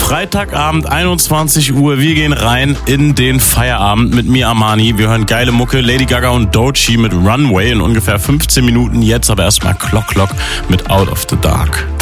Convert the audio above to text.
Freitagabend, 21 Uhr. Wir gehen rein in den Feierabend mit mir, Armani. Wir hören geile Mucke, Lady Gaga und Doechii mit Runway in ungefähr 15 Minuten. Jetzt aber erstmal Clock mit Out of the Dark.